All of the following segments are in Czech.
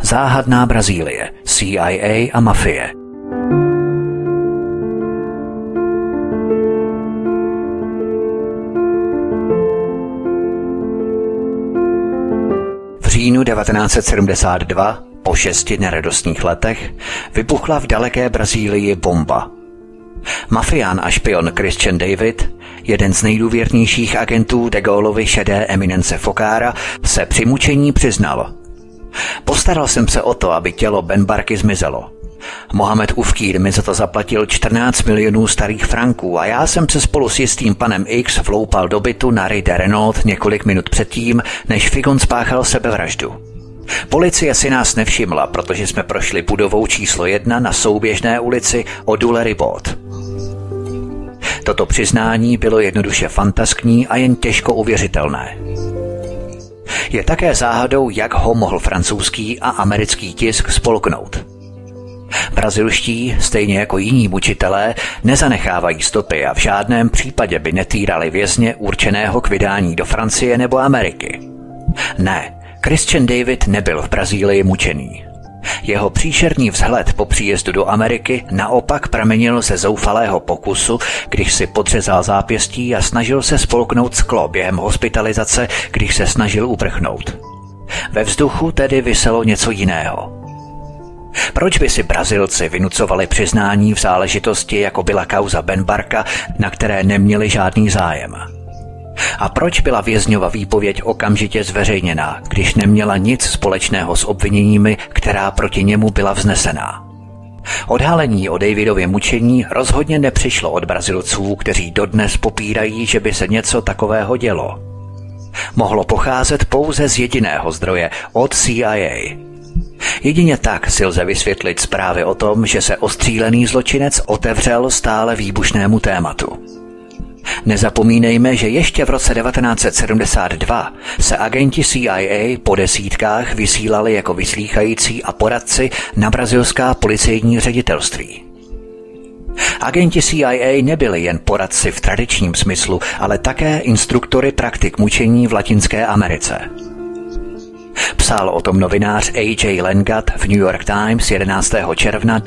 Záhadná Brazílie, CIA a mafie. V říjnu 1972, po 6 neradostných letech, vybuchla v daleké Brazílii bomba. Mafián a špion Christian David, jeden z nejdůvěrnějších agentů de Gaullovy šedé eminence Foccára, se při mučení přiznal. Postaral jsem se o to, aby tělo Benbarky zmizelo. Mohamed Ufkír mi za to zaplatil 14 milionů starých franků a já jsem se spolu s jistým panem X vloupal do bytu na Rue de Renault několik minut předtím, než Figon spáchal sebevraždu. Policie si nás nevšimla, protože jsme prošli budovou číslo 1 na souběžné ulici Odule Ribot. Toto přiznání bylo jednoduše fantaskní a jen těžko uvěřitelné. Je také záhadou, jak ho mohl francouzský a americký tisk spolknout. Brazilští, stejně jako jiní mučitelé, nezanechávají stopy a v žádném případě by netýrali vězně určeného k vydání do Francie nebo Ameriky. Ne, Christian David nebyl v Brazílii mučený. Jeho příšerný vzhled po příjezdu do Ameriky naopak pramenil ze zoufalého pokusu, když si podřezal zápěstí a snažil se spolknout sklo během hospitalizace, když se snažil uprchnout. Ve vzduchu tedy viselo něco jiného. Proč by si Brazilci vynucovali přiznání v záležitosti, jako byla kauza Benbarka, na které neměli žádný zájem? A proč byla vězňova výpověď okamžitě zveřejněná, když neměla nic společného s obviněními, která proti němu byla vznesená? Odhalení o Davidově mučení rozhodně nepřišlo od Brazilců, kteří dodnes popírají, že by se něco takového dělo. Mohlo pocházet pouze z jediného zdroje, od CIA. Jedině tak si lze vysvětlit zprávy o tom, že se ostřílený zločinec otevřel stále výbušnému tématu. Nezapomínejme, že ještě v roce 1972 se agenti CIA po desítkách vysílali jako vyslýchající a poradci na brazilská policejní ředitelství. Agenti CIA nebyli jen poradci v tradičním smyslu, ale také instruktory praktik mučení v Latinské Americe. Psal o tom novinář A.J. Lengat v New York Times 11. června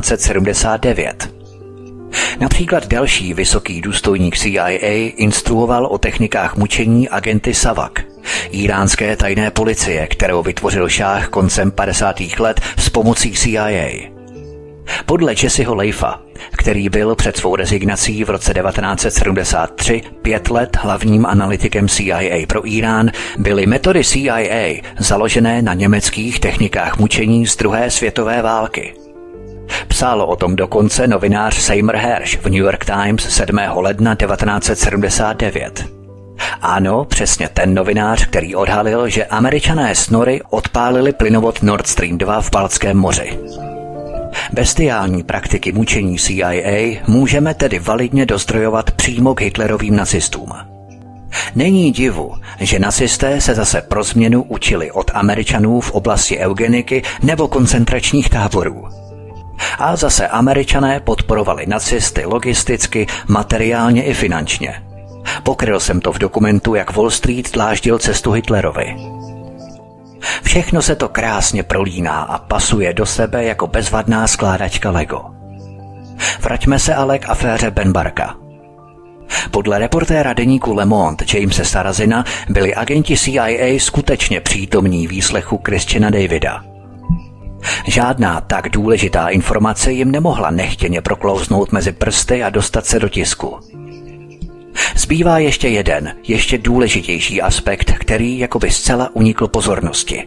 1979. Například další vysoký důstojník CIA instruoval o technikách mučení agenty Savak, íránské tajné policie, kterou vytvořil šáh koncem 50. let s pomocí CIA. Podle Jesseho Leifa, který byl před svou rezignací v roce 1973 5 let hlavním analytikem CIA pro Irán, byly metody CIA založené na německých technikách mučení z druhé světové války. Psal o tom dokonce novinář Seymour Hersh v New York Times 7. ledna 1979. Ano, přesně ten novinář, který odhalil, že Američané s Nory odpálili plynovod Nord Stream 2 v Baltském moři. Bestiální praktiky mučení CIA můžeme tedy validně dozdrojovat přímo k Hitlerovým nacistům. Není divu, že nacisté se zase pro změnu učili od Američanů v oblasti eugeniky nebo koncentračních táborů. A zase Američané podporovali nacisty logisticky, materiálně i finančně. Pokryl jsem to v dokumentu, jak Wall Street dláždil cestu Hitlerovi. Všechno se to krásně prolíná a pasuje do sebe jako bezvadná skládačka Lego. Vraťme se ale k aféře Benbarka. Podle reportéra deníku Le Monde Jamese Sarazina byli agenti CIA skutečně přítomní výslechu Christiana Davida. Žádná tak důležitá informace jim nemohla nechtěně proklouznout mezi prsty a dostat se do tisku. Zbývá ještě jeden, ještě důležitější aspekt, který jakoby zcela unikl pozornosti.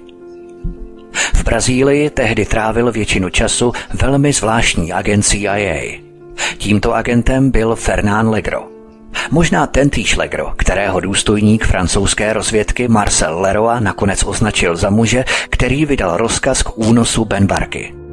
V Brazílii tehdy trávil většinu času velmi zvláštní agent CIA. Tímto agentem byl Fernand Legro. Možná tentýž Legro, kterého důstojník francouzské rozvědky Marcel Leroy nakonec označil za muže, který vydal rozkaz k únosu Benbarky.